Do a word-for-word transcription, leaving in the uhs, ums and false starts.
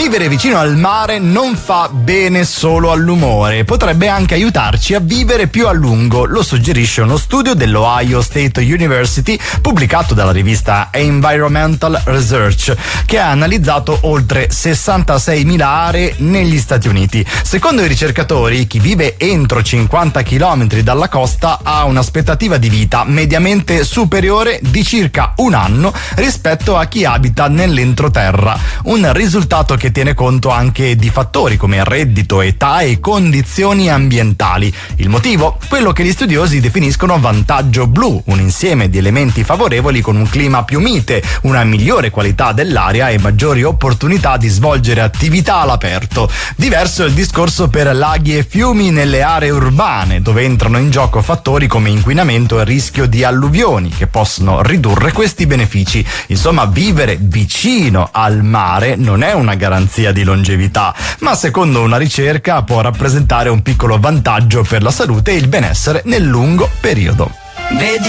Vivere vicino al mare non fa bene solo all'umore, potrebbe anche aiutarci a vivere più a lungo, lo suggerisce uno studio dell'Ohio State University pubblicato dalla rivista Environmental Research, che ha analizzato oltre sessantaseimila aree negli Stati Uniti. Secondo i ricercatori, chi vive entro cinquanta chilometri dalla costa ha un'aspettativa di vita mediamente superiore di circa un anno rispetto a chi abita nell'entroterra, un risultato che tiene conto anche di fattori come reddito, età e condizioni ambientali. Il motivo? Quello che gli studiosi definiscono vantaggio blu, un insieme di elementi favorevoli con un clima più mite, una migliore qualità dell'aria e maggiori opportunità di svolgere attività all'aperto. Diverso è il discorso per laghi e fiumi nelle aree urbane, dove entrano in gioco fattori come inquinamento e rischio di alluvioni, che possono ridurre questi benefici. Insomma, vivere vicino al mare non è una garanzia di longevità, ma secondo una ricerca può rappresentare un piccolo vantaggio per la salute e il benessere nel lungo periodo. Vedi